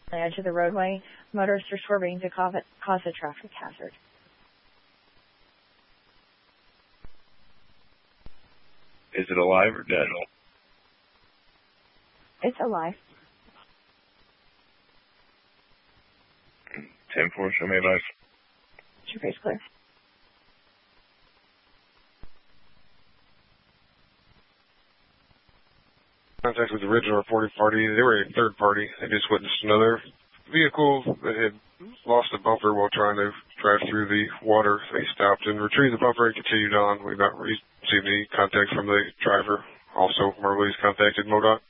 the edge of the roadway. Motorists are swerving to cause a traffic hazard. Is it alive or dead? It's alive. 10-4, show me advice. Your face clear. Contact with the original reported party. They were a third party. They just witnessed another vehicle that had lost a bumper while trying to drive through the water. They stopped and retrieved the bumper and continued on. We've not received any contact from the driver. Also, Merleys contacted MoDOT.